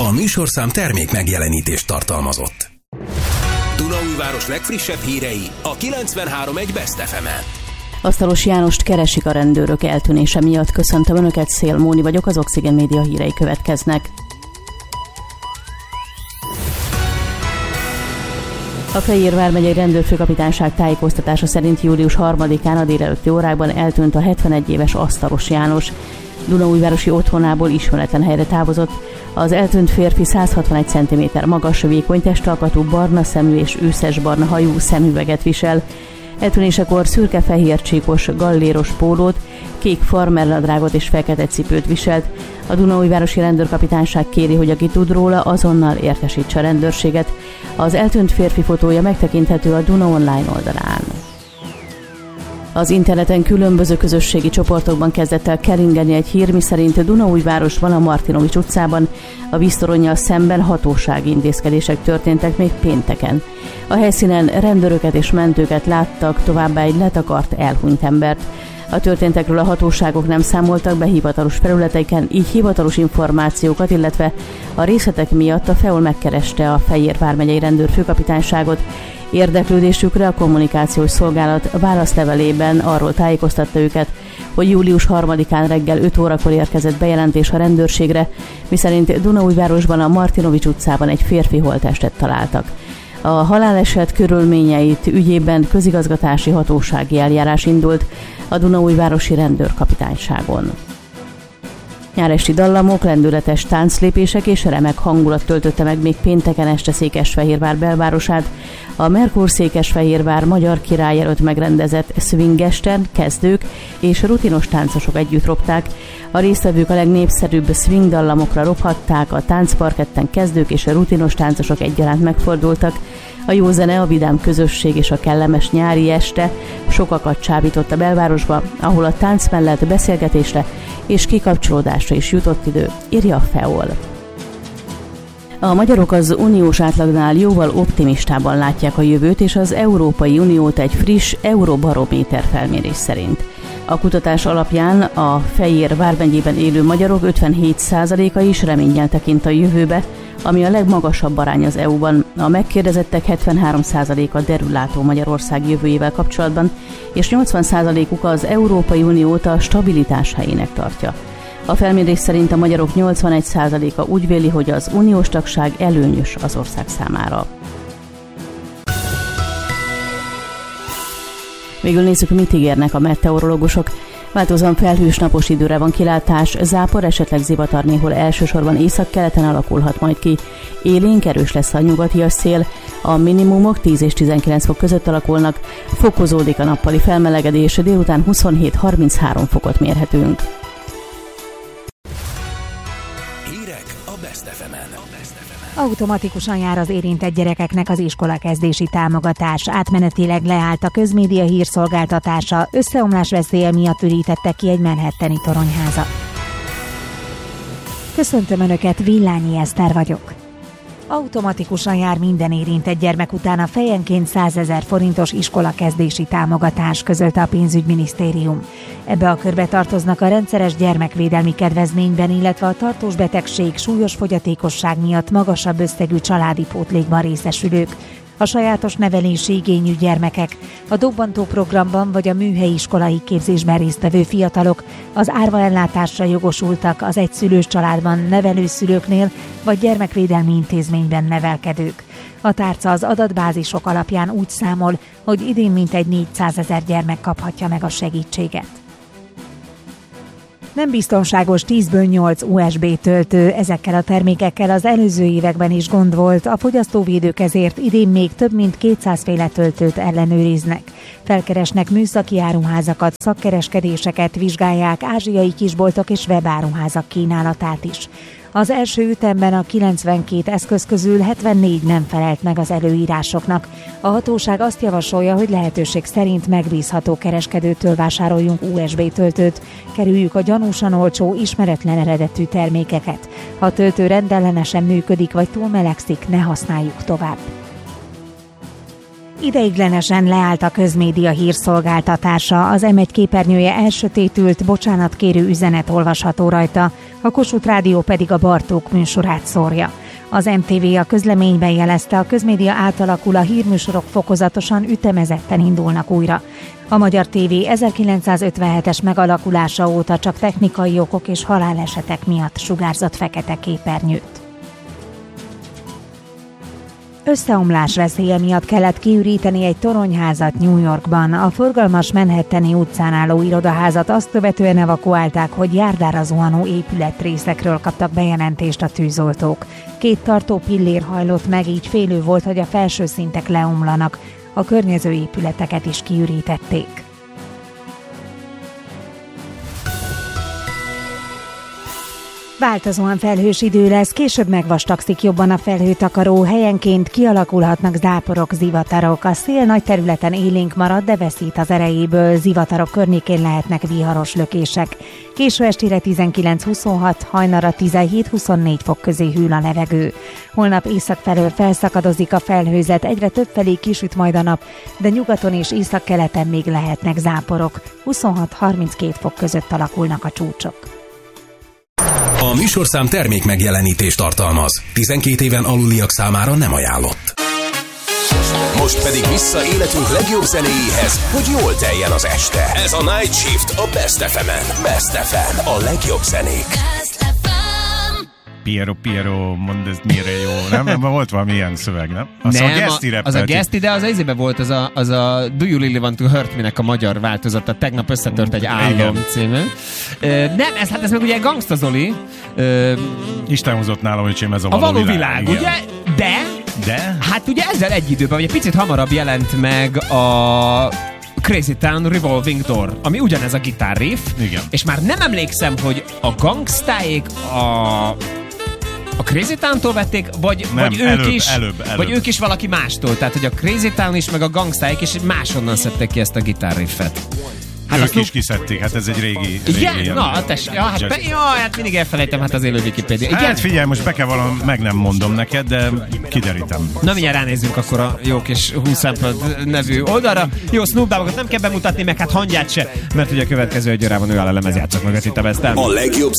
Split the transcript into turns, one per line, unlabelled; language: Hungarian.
A műsorszám termék megjelenítést tartalmazott. Dunaújváros legfrissebb hírei a 93.1 Best FM-en.
Asztalos Jánost keresik a rendőrök eltűnése miatt. Köszöntöm Önöket, Szél Móni vagyok, az Oxygen Média hírei következnek. A Fejér vármegyei rendőrfőkapitányság tájékoztatása szerint július 3-án a délelőtti órákban eltűnt a 71 éves Asztalos János. Dunaújvárosi otthonából ismeretlen helyre távozott. Az eltűnt férfi 161 cm magas, vékony testalkatú, barna szemű és őszes-barna hajú, szemüveget visel. Eltűnésekor szürke-fehér csíkos galléros pólót, kék farmernadrágot és fekete cipőt viselt. A Dunaújvárosi rendőrkapitányság kéri, hogy aki tud róla, azonnal értesítse a rendőrséget. Az eltűnt férfi fotója megtekinthető a Duna Online oldalán. Az interneten különböző közösségi csoportokban kezdett el keringeni egy hír, miszerint Dunaújvárosban, a Martinovics utcában a víztoronnyal szemben hatósági intézkedések történtek még pénteken. A helyszínen rendőröket és mentőket láttak, továbbá egy letakart, elhunyt embert. A történtekről a hatóságok nem számoltak be hivatalos felületeiken, így hivatalos információkat, illetve a részletek miatt a FEOL megkereste a Fejér vármegyei rendőrfőkapitányságot. Érdeklődésükre a kommunikációs szolgálat válaszlevelében arról tájékoztatta őket, hogy július 3-án reggel 5 órakor érkezett bejelentés a rendőrségre, miszerint Dunaújvárosban, a Martinovics utcában egy férfi holttestet találtak. A haláleset körülményeit ügyében közigazgatási hatósági eljárás indult a Dunaújvárosi rendőrkapitányságon. Nyáresti dallamok, lendületes tánclépések és remek hangulat töltötte meg még pénteken este Székesfehérvár belvárosát. A Merkur Székesfehérvár magyar király előtt megrendezett swingesten kezdők és rutinos táncosok együtt ropták. A résztvevők a legnépszerűbb swing dallamokra rophatták, a táncparketten kezdők és a rutinos táncosok egyaránt megfordultak. A jó zene, a vidám közösség és a kellemes nyári este sokakat csábított a belvárosba, ahol a tánc mellett beszélgetésre és kikapcsolódásra is jutott idő, írja a FEOL. A magyarok az uniós átlagnál jóval optimistában látják a jövőt, és az Európai Uniót egy friss Euróbarométer felmérés szerint. A kutatás alapján a Fejér vármegyében élő magyarok 57%-a is reménnyel tekint a jövőbe, ami a legmagasabb arány az EU-ban. A megkérdezettek 73%-a derülátó Magyarország jövőjével kapcsolatban, és 80%-uk az Európai Uniót a stabilitás helyének tartja. A felmérés szerint a magyarok 81%-a úgy véli, hogy az uniós tagság előnyös az ország számára. Végül nézzük, mit ígérnek a meteorológusok. Változóan felhős napos időre van kilátás, zápor, esetleg zivatar néhol elsősorban északkeleten alakulhat majd ki. Élénk, erős lesz a nyugatias szél, a minimumok 10 és 19 fok között alakulnak, fokozódik a nappali felmelegedés, délután 27-33 fokot mérhetünk.
Hírek a Best FM-en.
Automatikusan jár az érintett gyerekeknek az iskolakezdési támogatás. Átmenetileg leállt a közmédia hírszolgáltatása, összeomlás veszélye miatt ürítettek ki egy manhattani toronyházat. Köszöntöm Önöket, Villányi Eszter vagyok. Automatikusan jár minden érintett gyermek után a fejenként 100 000 forintos iskolakezdési támogatás, közölte a pénzügyminisztérium. Ebbe a körbe tartoznak a rendszeres gyermekvédelmi kedvezményben, illetve a tartós betegség, súlyos fogyatékosság miatt magasabb összegű családi pótlékban részesülők, a sajátos nevelési igényű gyermekek, a dobbantó programban vagy a műhelyi iskolai képzésben résztvevő fiatalok, az árvaellátásra jogosultak az egyszülős családban nevelőszülőknél vagy gyermekvédelmi intézményben nevelkedők. A tárca az adatbázisok alapján úgy számol, hogy idén mintegy 400 000 gyermek kaphatja meg a segítséget. Nem biztonságos 10-ből 8 USB töltő, ezekkel a termékekkel az előző években is gond volt, a fogyasztóvédők ezért idén még több mint 200 féle töltőt ellenőriznek. Felkeresnek műszaki áruházakat, szakkereskedéseket, vizsgálják ázsiai kisboltok és webáruházak kínálatát is. Az első ütemben a 92 eszköz közül 74 nem felelt meg az előírásoknak. A hatóság azt javasolja, hogy lehetőség szerint megbízható kereskedőtől vásároljunk USB töltőt, kerüljük a gyanúsan olcsó, ismeretlen eredetű termékeket. Ha a töltő rendellenesen működik vagy túl melegszik, ne használjuk tovább. Ideiglenesen leállt a közmédia hírszolgáltatása, az M1 képernyője elsötétült, bocsánatkérő üzenet olvasható rajta. a Kossuth Rádió pedig a Bartók műsorát szórja. Az MTV a közleményben jelezte, a közmédia átalakul, a hírműsorok fokozatosan, ütemezetten indulnak újra. A Magyar TV 1957-es megalakulása óta csak technikai okok és halálesetek miatt sugárzott fekete képernyőt. Összeomlás veszélye miatt kellett kiüríteni egy toronyházat New Yorkban. A forgalmas Manhattani utcán álló irodaházat azt követően evakuálták, hogy járdára zuhanó épületrészekről kaptak bejelentést a tűzoltók. 2 tartó pillér hajlott meg, így félő volt, hogy a felső szintek leomlanak. A környező épületeket is kiürítették. Változóan felhős idő lesz, később megvastagszik jobban a felhőtakaró, helyenként kialakulhatnak záporok, zivatarok. A szél nagy területen élénk marad, de veszít az erejéből, zivatarok környékén lehetnek viharos lökések. Késő estére 19-26, hajnalra 17-24 fok közé hűl a levegő. Holnap észak felől felszakadozik a felhőzet, egyre több felé kisüt majd a nap, de nyugaton és északkeleten még lehetnek záporok. 26-32 fok között alakulnak a csúcsok.
A műsorszám termék megjelenítést tartalmaz. 12 éven aluliak számára nem ajánlott. Most pedig vissza életünk legjobb zenéjéhez, hogy jól teljen az este. Ez a Night Shift a Best FM-en. Best FM, a legjobb zenék.
Piero, mondd ez mire jó, nem? Volt valami ilyen szöveg, nem? Az nem, a Geszti
az a Geszti, de az izében volt, az a Do You Really Want To Hurt Me-nek a magyar változata, tegnap összetört egy álom című. Nem, ez meg ugye Gangsta Zoli.
Isten hozott nálam, hogy ez a
való világ, ugye? De? Hát ugye ezzel egy időben, ugye picit hamarabb jelent meg a Crazy Town Revolving Door, ami ugyanez a gitárriff, és már nem emlékszem, hogy a gangstáék a Crazy Town-tól vették, vagy ők is valaki mástól. Tehát, hogy a Crazy Town is, meg a gangstáék is máshonnan szedték ki ezt a gitárriffet.
Hát ők is kiszedték, hát ez egy régi
igen, na, hát mindig elfelejtem, hát az élő Wikipédia.
Hát figyelj, most be kell valami, meg nem mondom neked, de kiderítem.
Na, mindjárt ránézzünk akkor a jó kis 20 Sample nevű oldalra. Jó, Snoop Doggot nem kell bemutatni, meg hát hangját se, mert ugye a következő egy órában ő áll a lemezjátszók mögött itt a Besten.
A legjobb